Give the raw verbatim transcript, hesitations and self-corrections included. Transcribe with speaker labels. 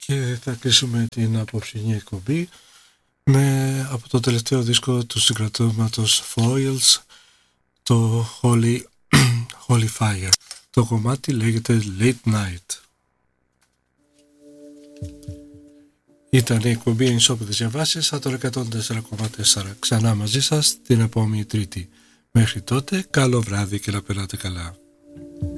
Speaker 1: Και θα κλείσουμε την απόψινή εκπομπή με, από το τελευταίο δίσκο του συγκρατώματος Foils, το Holy, Holy Fire. Το κομμάτι λέγεται Late Night. Ήταν η εκπομπή Ενισόπεδες Διαβάσεις, από το εκατόν τέσσερα κόμμα τέσσερα. Ξανά μαζί σας την επόμενη Τρίτη. Μέχρι τότε, καλό βράδυ και να περάτε καλά.